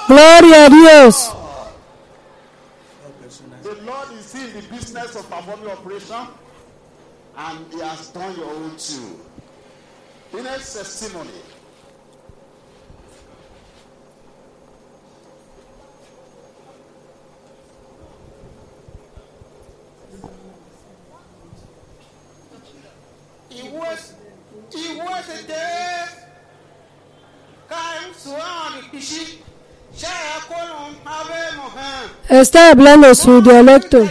Gloria a Dios. The Lord is in the business of performing operation, and He has done your own too. The next testimony. It was a day. Está hablando su dialecto.